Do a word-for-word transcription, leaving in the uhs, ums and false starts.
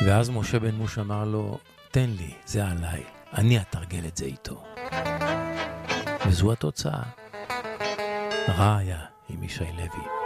ואז משה בן מוש אמר לו, תן לי, זה עליי, אני אתרגל את זה איתו. וזו התוצאה. רעיה עם ישי לוי.